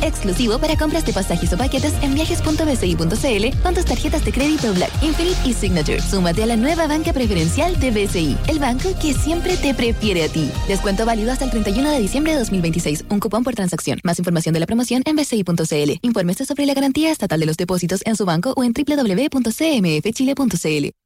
exclusivo para compras de pasajes o paquetes en viajes.bci.cl con tus tarjetas de crédito Black, Infinite y Signature. Súmate a la nueva banca preferencial de BCI, el banco que siempre te prefiere a ti. Descuento válido hasta el 31 de diciembre de 2026. Un cupón por transacción. Más información de la promoción en bci.cl. Infórmese sobre la garantía estatal de los depósitos en su banco o en www.cmfchile.cl.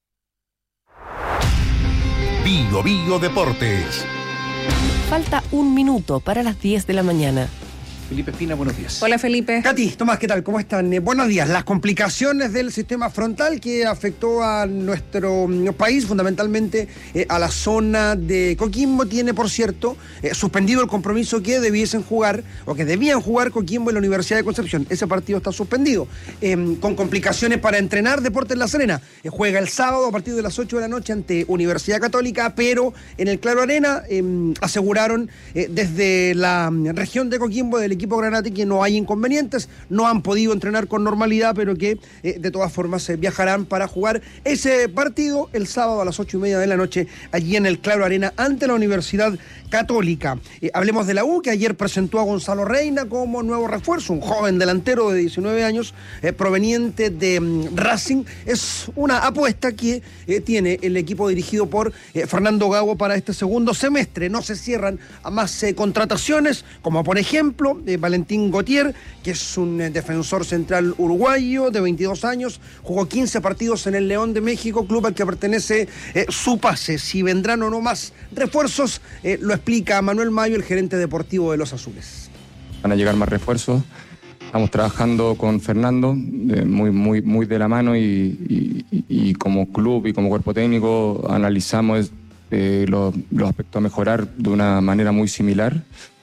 Bio Bio Deportes. Falta un minuto para las 10 de la mañana. Felipe Espina, buenos días. Hola, Felipe. Katy, Tomás, ¿qué tal? ¿Cómo están? Buenos días. Las complicaciones del sistema frontal que afectó a nuestro país, fundamentalmente a la zona de Coquimbo, tiene, por cierto, suspendido el compromiso que debiesen jugar, o que debían jugar Coquimbo y la Universidad de Concepción. Ese partido está suspendido, con complicaciones para entrenar Deportes La Serena. Juega el sábado a partir de las 8 de la noche ante Universidad Católica, pero en el Claro Arena aseguraron desde la región de Coquimbo, del equipo Granate, que no hay inconvenientes, no han podido entrenar con normalidad, pero que de todas formas viajarán para jugar ese partido el sábado a las 8:30 de la noche allí en el Claro Arena ante la Universidad Católica. Hablemos de la U, que ayer presentó a Gonzalo Reina como nuevo refuerzo, un joven delantero de 19 años proveniente de Racing. Es una apuesta que tiene el equipo dirigido por Fernando Gago para este segundo semestre. No se cierran a más contrataciones, como por ejemplo Valentín Gautier, que es un defensor central uruguayo de 22 años, jugó 15 partidos en el León de México, club al que pertenece su pase. Si vendrán o no más refuerzos, lo explica Manuel Mayo, el gerente deportivo de los Azules. Van a llegar más refuerzos. Estamos trabajando con Fernando muy de la mano y como club y como cuerpo técnico analizamos los aspectos a mejorar de una manera muy similar.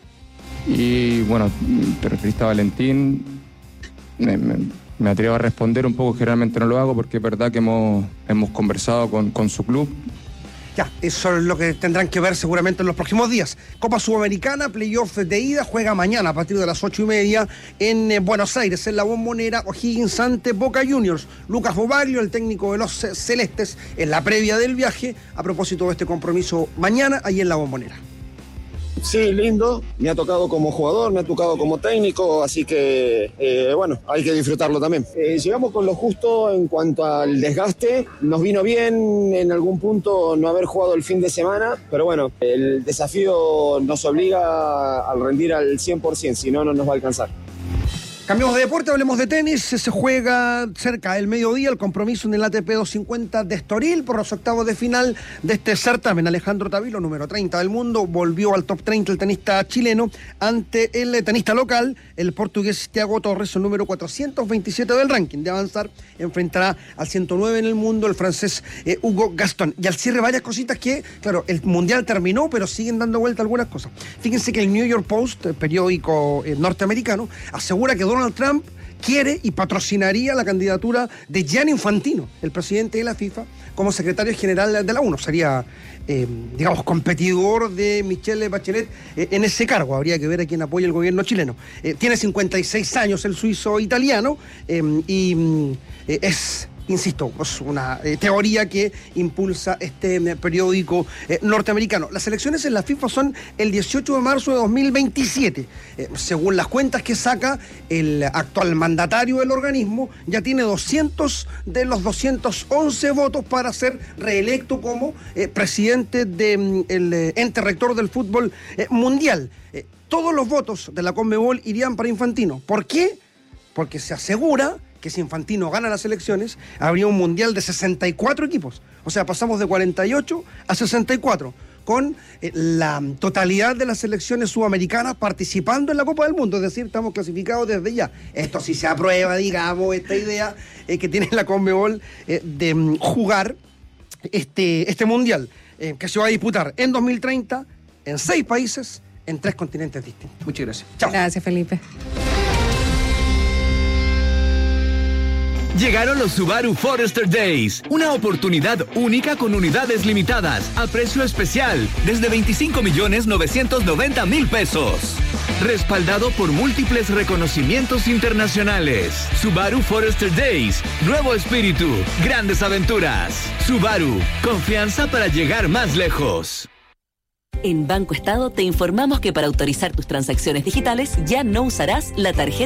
Y bueno, te referiste a Valentín, me atrevo a responder un poco, generalmente no lo hago porque es verdad que hemos conversado con su club. Ya, eso es lo que tendrán que ver seguramente en los próximos días. Copa Sudamericana, playoff de ida, juega mañana a partir de las 8:30 en Buenos Aires, en la Bombonera, O'Higgins ante Boca Juniors. Lucas Bobaglio, el técnico de los Celestes, en la previa del viaje, a propósito de este compromiso mañana, ahí en la Bombonera. Sí, lindo, me ha tocado como jugador, me ha tocado como técnico, así que bueno, hay que disfrutarlo también. Llegamos con lo justo en cuanto al desgaste, nos vino bien en algún punto no haber jugado el fin de semana, pero bueno, el desafío nos obliga a rendir al 100%, si no, no nos va a alcanzar. Cambiamos de deporte, hablemos de tenis. Se juega cerca del mediodía el compromiso en el ATP 250 de Estoril por los octavos de final de este certamen. Alejandro Tavilo, número 30 del mundo, volvió al top 30 el tenista chileno ante el tenista local, el portugués Thiago Torres, el número 427 del ranking. De avanzar, enfrentará al 109 en el mundo el francés Hugo Gaston. Y al cierre varias cositas que, claro, el mundial terminó, pero siguen dando vuelta algunas cosas. Fíjense que el New York Post, el periódico norteamericano, asegura que Donald Trump quiere y patrocinaría la candidatura de Gianni Infantino, el presidente de la FIFA, como secretario general de la ONU. Sería, digamos, competidor de Michelle Bachelet en ese cargo. Habría que ver a quién apoya el gobierno chileno. Tiene 56 años el suizo italiano y es... Insisto, es una teoría que impulsa este periódico norteamericano. Las elecciones en la FIFA son el 18 de marzo de 2027. Según las cuentas que saca el actual mandatario del organismo, ya tiene 200 de los 211 votos para ser reelecto como presidente del ente rector del fútbol mundial. Todos los votos de la Conmebol irían para Infantino. ¿Por qué? Porque se asegura que si Infantino gana las elecciones, habría un mundial de 64 equipos. O sea, pasamos de 48 a 64, con la totalidad de las selecciones sudamericanas participando en la Copa del Mundo. Es decir, estamos clasificados desde ya. Esto sí se aprueba, digamos, esta idea que tiene la Conmebol de jugar este mundial, que se va a disputar en 2030, en 6 países, en 3 continentes distintos. Muchas gracias. Chao. Gracias, Felipe. Llegaron los Subaru Forester Days, una oportunidad única con unidades limitadas a precio especial desde 25.990.000 pesos. Respaldado por múltiples reconocimientos internacionales. Subaru Forester Days, nuevo espíritu, grandes aventuras. Subaru, confianza para llegar más lejos. En Banco Estado te informamos que para autorizar tus transacciones digitales ya no usarás la tarjeta